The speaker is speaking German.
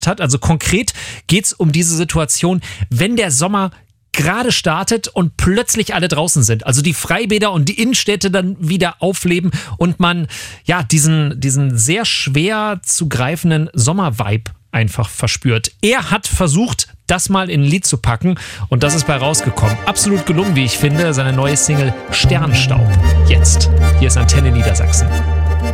hat. Also konkret geht es um diese Situation, wenn der Sommer gerade startet und plötzlich alle draußen sind. Also die Freibäder und die Innenstädte dann wieder aufleben und man ja diesen sehr schwer zu greifenden Sommervibe einfach verspürt. Er hat versucht, das mal in ein Lied zu packen und das ist bei rausgekommen. Absolut gelungen, wie ich finde, seine neue Single Sternstaub. Jetzt. Hier ist Antenne Niedersachsen.